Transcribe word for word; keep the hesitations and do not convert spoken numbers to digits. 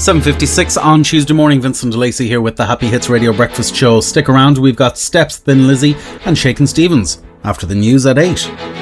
seven fifty-six on Tuesday morning. Vincent DeLacy here with the Happy Hits Radio Breakfast Show. Stick around, we've got Steps, Thin Lizzy and Shakin' Stevens after the news at eight.